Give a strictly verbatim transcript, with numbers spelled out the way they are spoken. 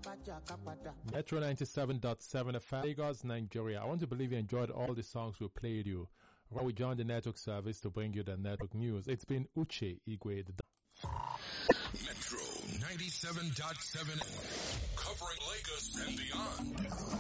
Metro ninety-seven point seven F M, Lagos, Nigeria. I want to believe you enjoyed all the songs we played you. Well, we joined the network service to bring you the network news. It's been Uche Igwe. The Metro ninety-seven point seven, covering Lagos and beyond.